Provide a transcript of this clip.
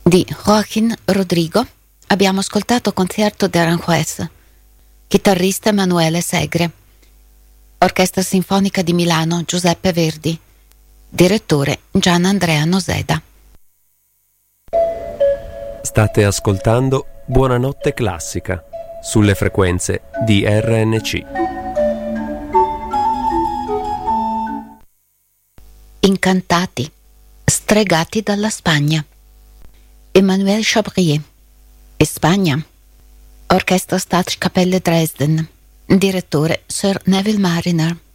Di Joaquín Rodrigo abbiamo ascoltato Concierto de Aranjuez, chitarrista Emanuele Segre, Orchestra Sinfonica di Milano Giuseppe Verdi, direttore Gian Andrea Noseda. State ascoltando Buonanotte Classica sulle frequenze di RNC. Incantati, stregati dalla Spagna. Emmanuel Chabrier. E Spagna. Orchestra Staatskapelle Dresden. Direttore Sir Neville Mariner.